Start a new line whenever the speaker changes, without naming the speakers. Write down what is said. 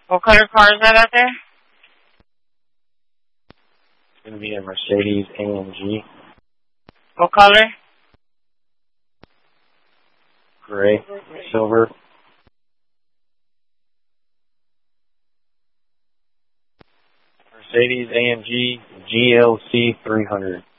What color car is that out there?
It's going to be a Mercedes AMG.
What color?
Gray. Silver. Mercedes AMG GLC 300.